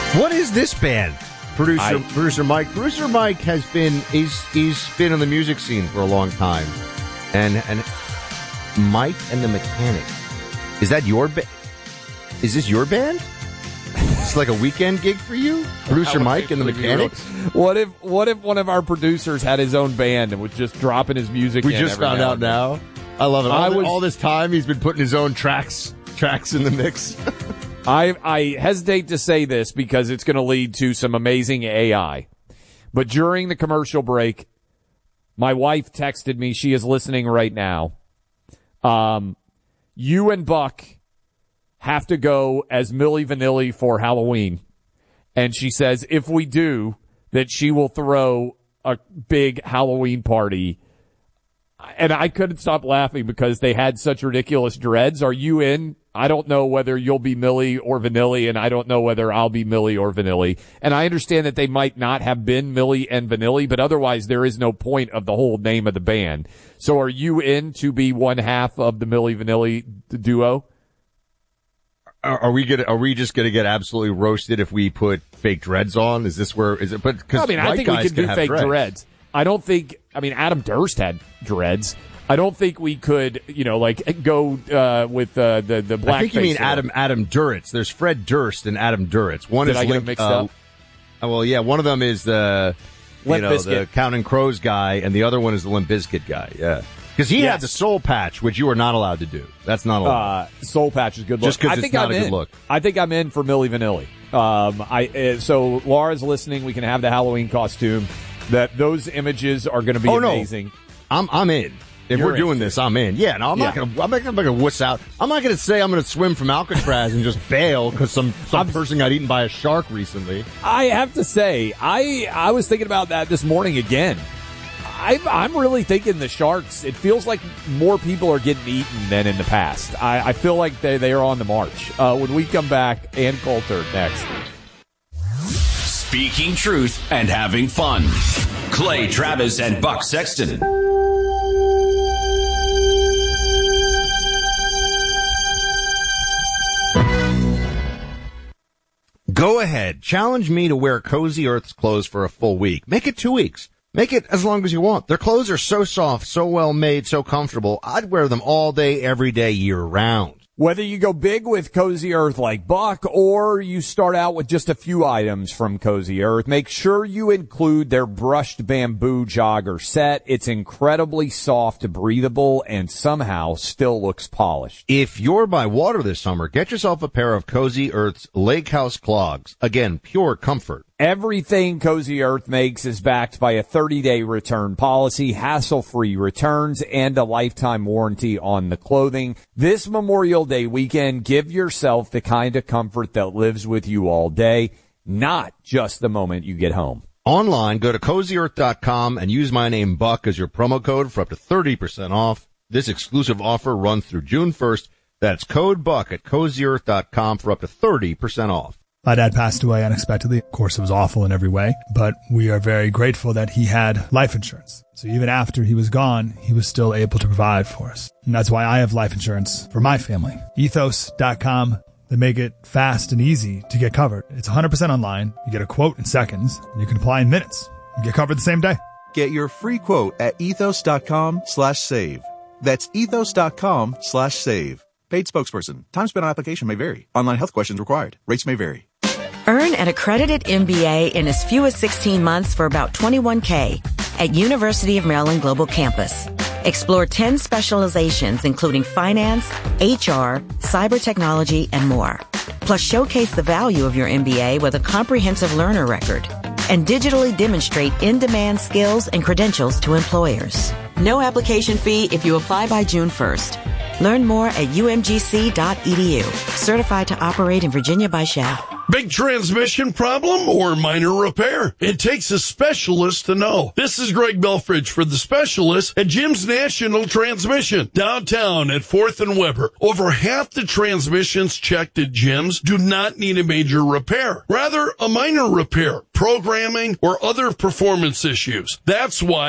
What is this band? Producer Mike. Producer Mike has been he's been in the music scene for a long time, and Mike and the Mechanics. Is that your band? Is this your band? It's like a weekend gig for you, Producer Mike and the Mechanics. What if one of our producers had his own band and was just dropping his music? We just found out now. I love it. All this time he's been putting his own tracks in the mix. I hesitate to say this because it's going to lead to some amazing AI. But during the commercial break, my wife texted me. She is listening right now. You and Buck have to go as Milli Vanilli for Halloween. And she says if we do, that she will throw a big Halloween party. And I couldn't stop laughing because they had such ridiculous dreads. Are you in? I don't know whether you'll be Milli or Vanilli, and I don't know whether I'll be Milli or Vanilli. And I understand that they might not have been Milli and Vanilli, but otherwise there is no point of the whole name of the band. So are you in to be one half of the Milli Vanilli duo? Are we just gonna get absolutely roasted if we put fake dreads on? Is this where is it? But because I think we can do fake dreads. I don't think. Adam Durst had dreads. I don't think we could, go with the black. I think you mean Adam Duritz. There's Fred Durst and Adam Duritz. One Did is I get them mixed up? Well, yeah. One of them is the the Counting Crows guy, and the other one is the Limp Bizkit guy. Yeah, because he had the soul patch, which you are not allowed to do. That's not allowed. Soul patch is good look. Just because it's not a good look. I think I'm in for Milli Vanilli. So Laura's listening. We can have the Halloween costume. Those images are going to be amazing. No. I'm in. If we're doing this, I'm in. Yeah, no, I'm not gonna wuss out. I'm not gonna say I'm gonna swim from Alcatraz and just bail because some person got eaten by a shark recently. I have to say, I was thinking about that this morning again. I'm really thinking the sharks. It feels like more people are getting eaten than in the past. I feel like they are on the march. When we come back, Ann Coulter next. Speaking truth and having fun. Clay Travis and Buck Sexton. Go ahead. Challenge me to wear Cozy Earth's clothes for a full week. Make it 2 weeks. Make it as long as you want. Their clothes are so soft, so well made, so comfortable. I'd wear them all day, every day, year round. Whether you go big with Cozy Earth like Buck or you start out with just a few items from Cozy Earth, make sure you include their brushed bamboo jogger set. It's incredibly soft, breathable, and somehow still looks polished. If you're by water this summer, get yourself a pair of Cozy Earth's Lake House clogs. Again, pure comfort. Everything Cozy Earth makes is backed by a 30-day return policy, hassle-free returns, and a lifetime warranty on the clothing. This Memorial Day weekend, give yourself the kind of comfort that lives with you all day, not just the moment you get home. Online, go to CozyEarth.com and use my name Buck as your promo code for up to 30% off. This exclusive offer runs through June 1st. That's code Buck at CozyEarth.com for up to 30% off. My dad passed away unexpectedly. Of course, it was awful in every way, but we are very grateful that he had life insurance. So even after he was gone, he was still able to provide for us. And that's why I have life insurance for my family. Ethos.com. They make it fast and easy to get covered. It's 100% online. You get a quote in seconds, and you can apply in minutes. You get covered the same day. Get your free quote at ethos.com/save. That's ethos.com/save. Paid spokesperson. Time spent on application may vary. Online health questions required. Rates may vary. Earn an accredited MBA in as few as 16 months for about $21K at University of Maryland Global Campus. Explore 10 specializations, including finance, HR, cyber technology, and more. Plus, showcase the value of your MBA with a comprehensive learner record and digitally demonstrate in-demand skills and credentials to employers. No application fee if you apply by June 1st. Learn more at umgc.edu. Certified to operate in Virginia by Shell. Big transmission problem or minor repair? It takes a specialist to know. This is Greg Belfridge for the specialist at Jim's National Transmission, downtown at 4th and Weber. Over half the transmissions checked at Jim's do not need a major repair. Rather, a minor repair, programming, or other performance issues. That's why